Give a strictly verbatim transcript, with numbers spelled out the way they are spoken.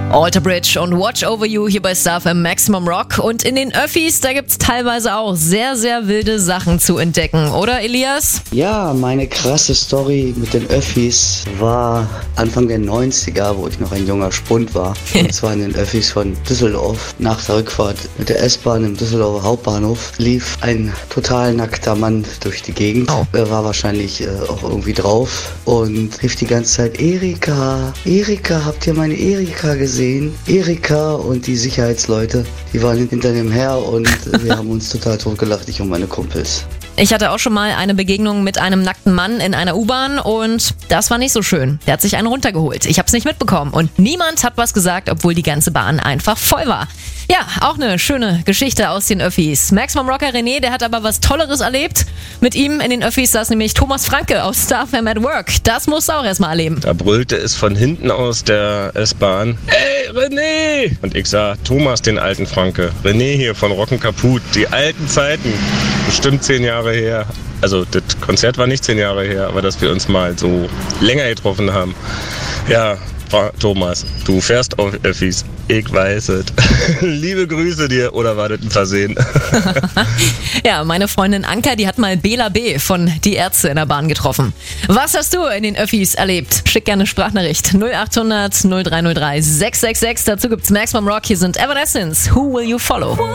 Alter Bridge und Watch Over You hier bei Star F M Maximum Rock. Und in den Öffis, da gibt's teilweise auch sehr, sehr wilde Sachen zu entdecken, oder Elias? Ja, meine krasse Story mit den Öffis war Anfang der neunziger, wo ich noch ein junger Spund war. Und zwar in den Öffis von Düsseldorf. Nach der Rückfahrt mit der S-Bahn im Düsseldorfer Hauptbahnhof lief ein total nackter Mann durch die Gegend. Oh. Er war wahrscheinlich äh, auch irgendwie drauf und rief die ganze Zeit: Erika, Erika, habt ihr meine Erika gesehen? Erika, und die Sicherheitsleute, die waren hinter dem her und wir haben uns total totgelacht, ich und meine Kumpels. Ich hatte auch schon mal eine Begegnung mit einem nackten Mann in einer U-Bahn und das war nicht so schön. Der hat sich einen runtergeholt. Ich habe es nicht mitbekommen und niemand hat was gesagt, obwohl die ganze Bahn einfach voll war. Ja, auch eine schöne Geschichte aus den Öffis. Maximum Rocker René, der hat aber was Tolleres erlebt. Mit ihm in den Öffis saß nämlich Thomas Franke aus Star F M at Work. Das musst du auch erstmal erleben. Da brüllte es von hinten aus der S-Bahn: Ey, René! Und ich sah: Thomas, den alten Franke. René hier von Rocken kaputt. Die alten Zeiten. Bestimmt zehn Jahre her. Also das Konzert war nicht zehn Jahre her, aber dass wir uns mal so länger getroffen haben. Ja, Thomas, du fährst auf Öffis. Ich weiß es. Liebe Grüße dir. Oder war das ein Versehen? Ja, meine Freundin Anka, die hat mal Bela B. von Die Ärzte in der Bahn getroffen. Was hast du in den Öffis erlebt? Schick gerne Sprachnachricht null acht hundert null drei null drei sechs sechs sechs. Dazu gibt's Maximum Rock. Hier sind Evanescence. Who Will You Follow?